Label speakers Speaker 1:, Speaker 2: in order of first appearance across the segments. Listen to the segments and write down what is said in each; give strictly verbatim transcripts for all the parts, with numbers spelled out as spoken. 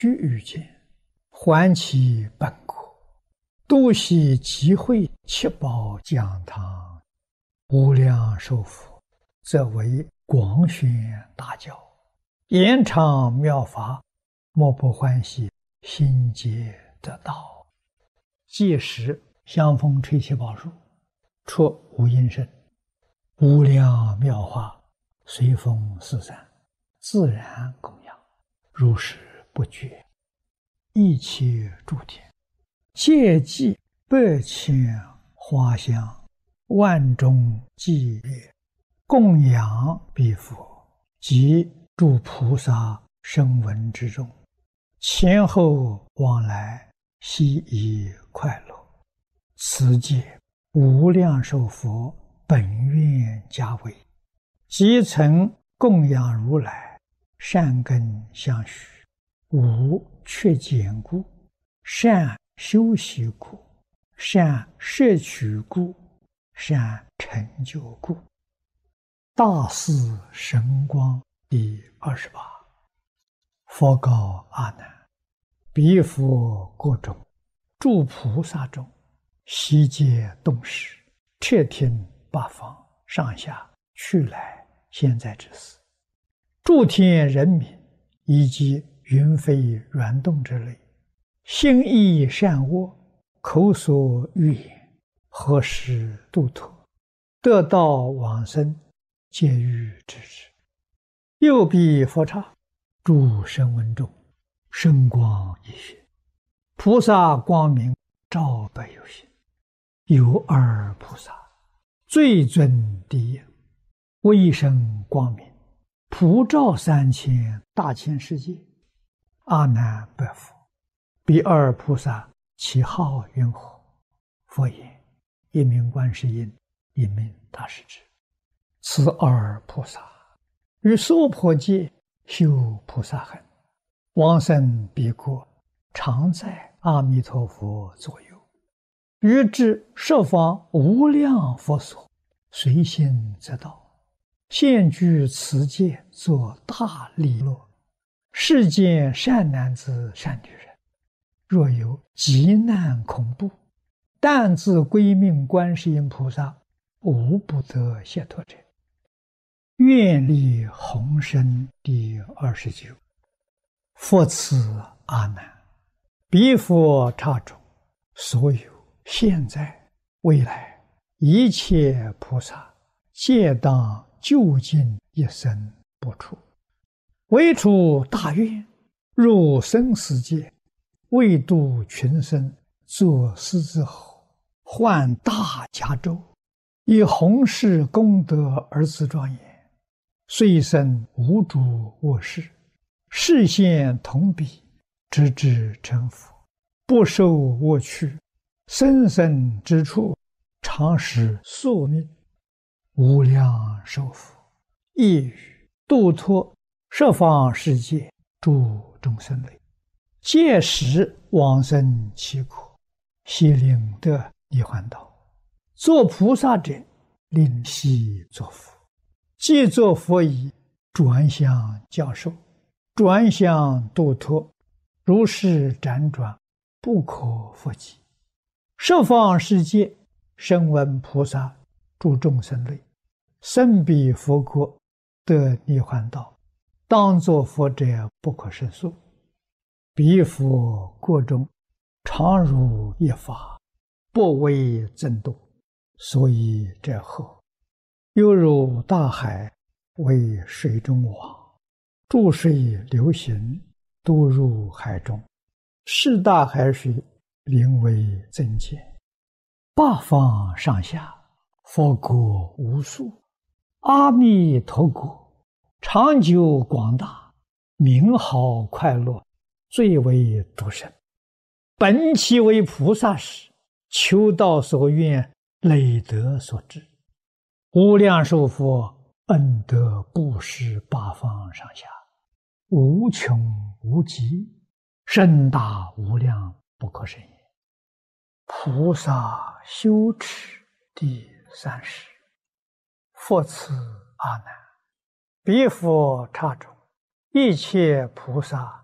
Speaker 1: 须臾间，还其本国，度悉集会七宝讲堂，无量寿佛，则为广宣大教，延长妙法，莫不欢喜，心皆得道。即时香风吹气宝树，出无音声，无量妙法随风四散，自然供养，如是不绝。一切诸天皆祭百千花香，万众伎乐，供养彼佛及诸菩萨声闻之众，前后往来，悉以快乐。此界无量寿佛本愿家为，即曾供养如来，善根相续，无缺减故，善修习故，善摄取故，善成就故。大士神光第二十八。佛告阿难：彼佛国中，诸菩萨中，悉皆动识，彻听八方上下去来现在之事，诸天人民以及云飞软动之类，心意善恶，口所欲言，何时度脱，得道往生，皆欲知之。又彼佛刹，诸声闻中，声光一现，菩萨光明照百有心。有二菩萨，最尊第一，威声光明，普照三千大千世界。阿难白佛：彼二菩萨其号云何？佛言：一名观世音，一名大势至。此二菩萨于娑婆界修菩萨行，往生彼国，常在阿弥陀佛左右，于至十方无量佛所，随心则到，现居此界，作大利乐。世间善男子善女人，若有急难恐怖，但自归命观世音菩萨，无不得解脱者。愿力宏深第二十九。佛此阿难：彼佛刹中，所有现在未来一切菩萨，皆当究竟一生不出，为出大愿，入生死界，为度群生，作狮子吼，唤大迦咒，以弘誓功德而自庄严，虽生无诸恶事，示现同彼，直至成佛，不受恶趣，生生之处，常使宿命。无量寿佛亦语度脱十方世界诸众生类，届时往生其国，悉令得涅槃道。作菩萨者，令悉作佛。既作佛已，转向教授，转向度脱，如是辗转，不可复计。十方世界声闻菩萨诸众生类，生彼佛国，得涅槃道，当作佛者不可胜数。彼佛国中，常如一法，不为增度，所以者后，犹如大海为水中网，注水流行，都入海中，是大海水名为增减。八方上下，佛国无数，阿弥陀国长久广大，名号快乐，最为独生。本其为菩萨时，求道所愿，累德所致。无量寿佛恩德布施八方上下，无穷无极，深大无量，不可胜也。菩萨修持第三十。佛此阿难：彼佛刹中，一切菩萨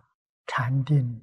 Speaker 1: 禅定